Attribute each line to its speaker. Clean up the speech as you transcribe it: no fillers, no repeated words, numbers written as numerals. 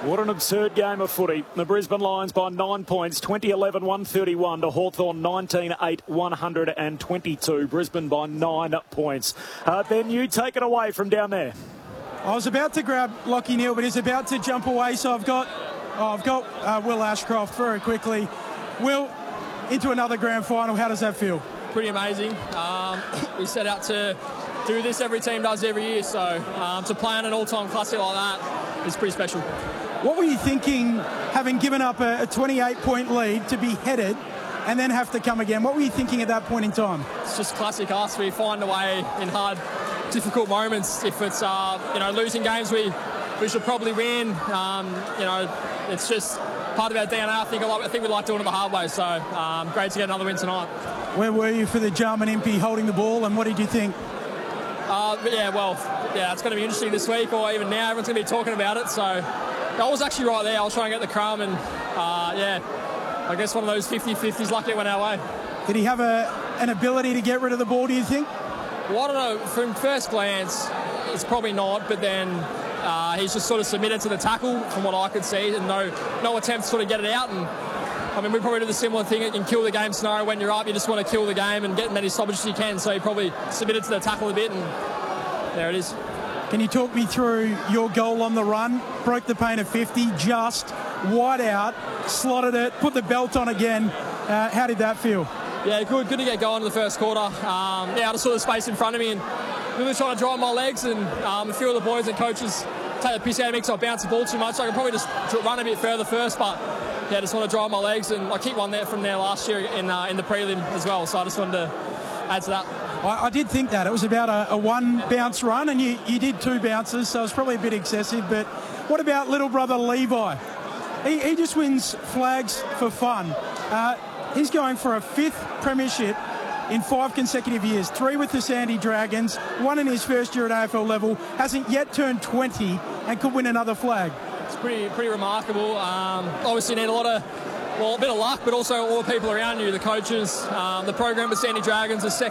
Speaker 1: What an absurd game of footy. The Brisbane Lions by 9 points, 20-11, 131 to Hawthorn 19-8, 122. Brisbane by 9 points. Ben, you take it away from down there.
Speaker 2: I was about to grab Lachie Neale, but he's about to jump away, so I've got Will Ashcroft very quickly. Will, into another grand final, how does that feel?
Speaker 3: Pretty amazing. We set out to do this, every team does every year, so to play on an all-time classic like that is pretty special.
Speaker 2: What were you thinking, having given up a 28-point lead, to be headed and then have to come again? What were you thinking at that point in time?
Speaker 3: It's just classic us. We find a way in hard, difficult moments. If it's losing games, we should probably win. It's just part of our DNA. I think we like doing it the hard way. So great to get another win tonight. Where
Speaker 2: were you for the Jarman Impey holding the ball, and what did you think?
Speaker 3: It's going to be interesting this week, or even now. Everyone's going to be talking about it. So I was actually right there. I was trying to get the crumb, and I guess one of those 50-50s. Lucky it went our way.
Speaker 2: Did he have an ability to get rid of the ball, do you think?
Speaker 3: Well, I don't know. From first glance, it's probably not, but then he's just sort of submitted to the tackle from what I could see, and no attempt to sort of get it out. And I mean, we probably do the similar thing in kill the game scenario. When you're up, you just want to kill the game and get as many stoppages as you can. So he probably submitted to the tackle a bit, and there it is.
Speaker 2: Can you talk me through your goal on the run? Broke the paint at 50, just wide out, slotted it, put the belt on again. How did that feel?
Speaker 3: Yeah, good to get going in the first quarter. I just saw the space in front of me and really trying to drive my legs, and a few of the boys and coaches take the piss out of me because I bounce the ball too much. So I could probably just run a bit further first, but I just want to drive my legs, and I kicked one there from there last year in the prelim as well. So I just wanted to add to that.
Speaker 2: I did think that. It was about a one bounce run, and you did 2 bounces, so it's probably a bit excessive. But what about little brother Levi? He just wins flags for fun. He's going for a 5th premiership in 5 consecutive years. 3 with the Sandy Dragons, 1 in his first year at AFL level, hasn't yet turned 20 and could win another flag.
Speaker 3: It's pretty remarkable. Obviously you need a bit of luck, but also all the people around you, the coaches, the program with Sandy Dragons, the